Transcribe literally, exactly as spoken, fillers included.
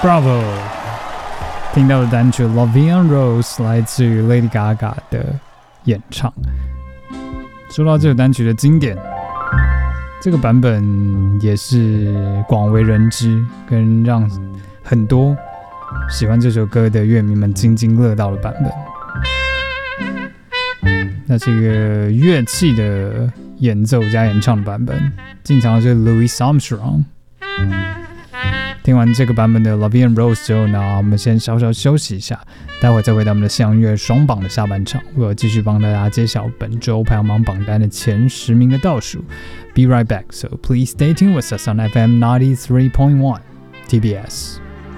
Bravo， 听到的单曲《La Vie en Rose》来自于 Lady Gaga 的演唱。说到这首单曲的经典，这个版本也是广为人知，跟让很多喜欢这首歌的乐迷们津津乐道的版本。那这个乐器的演奏加演唱的版本，进场的是 Louis Armstrong。听完这个版本的 La Vie en Rose 之后呢，我们先稍稍休息一下，待会再回到我们的西洋乐双榜的下半场，我继续帮大家揭晓本周排行榜榜单的前十名的倒数。Be right back, so please stay tuned with us on F M ninety-three point one T B S.